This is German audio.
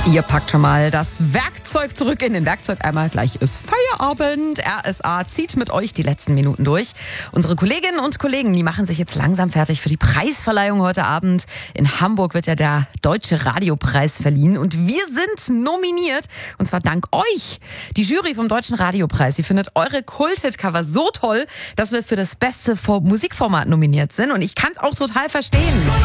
Ihr packt schon mal das Werkzeug zurück in den Werkzeugeimer. Gleich ist Feierabend. RSA zieht mit euch die letzten Minuten durch. Unsere Kolleginnen und Kollegen, die machen sich jetzt langsam fertig für die Preisverleihung heute Abend. In Hamburg wird ja der Deutsche Radiopreis verliehen und wir sind nominiert. Und zwar dank euch. Die Jury vom Deutschen Radiopreis, die findet eure Kult-Hit-Cover so toll, dass wir für das beste Musikformat nominiert sind. Und ich kann es auch total verstehen.